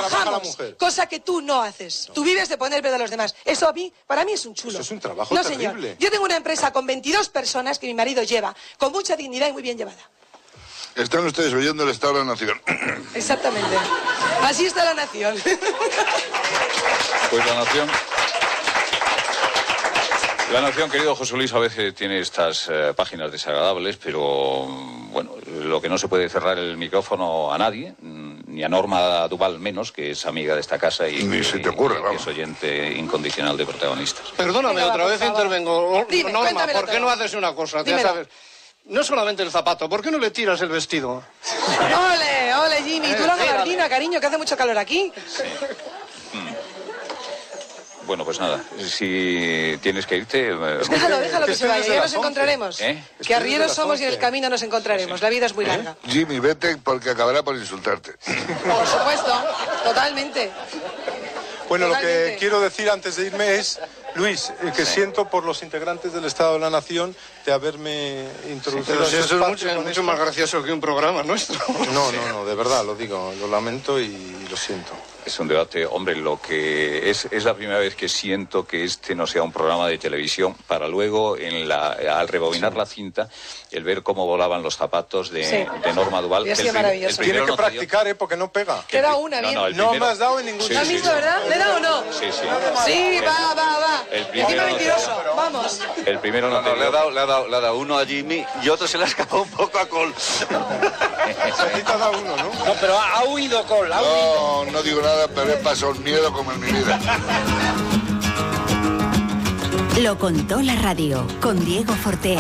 trabajamos, cosa que tú no haces. No. Tú vives de poner pedo a los demás. Eso para mí es un chulo. Eso es un trabajo terrible. Señor. Yo tengo una empresa con 22 personas que mi marido lleva, con mucha dignidad y muy bien llevada. Están ustedes oyendo el Estado de la Nación. Exactamente. Así está la nación. Pues la nación... La nación, querido José Luis, a veces tiene estas páginas desagradables, pero bueno, lo que no se puede cerrar el micrófono a nadie, ni a Norma Duval menos, que es amiga de esta casa y ni se te ocurre, que es oyente incondicional de Protagonistas. Perdóname, otra vez intervengo. Dime, Norma, ¿por qué no haces una cosa? Ya sabes, no solamente el zapato, ¿por qué no le tiras el vestido? ¡Ole, ole, Jimmy! Tú la gabardina, cariño, que hace mucho calor aquí. Sí. Bueno, pues nada, si tienes que irte... Déjalo que se vaya, ya nos encontraremos. Que arrieros somos y en el camino nos encontraremos, sí. La vida es muy larga. Jimmy, vete porque acabará por insultarte. Por supuesto, totalmente. Bueno, totalmente. Lo que quiero decir antes de irme es, Luis, que siento por los integrantes del Estado de la Nación de haberme introducido... Sí, pero si eso es mucho más gracioso que un programa nuestro. No, de verdad, lo digo, lo lamento y lo siento. Es un debate, hombre, lo que es la primera vez que siento que este no sea un programa de televisión para luego, al rebobinar la cinta, el ver cómo volaban los zapatos de Norma Duval. Y así maravilloso. Tiene que practicar, porque no pega. Te da una, bien. No me has dado en ningún sitio. ¿La misma, verdad? ¿Le da o no? Sí. Sí, va. Encima mentiroso, vamos. El primero no le ha dado uno a Jimmy y otro se le ha escapado un poco a Col. A ti te ha dado uno, ¿no? No, pero ha huido Col, No digo nada, pero he pasado miedo como en mi vida. Lo contó la radio con Diego Fortea.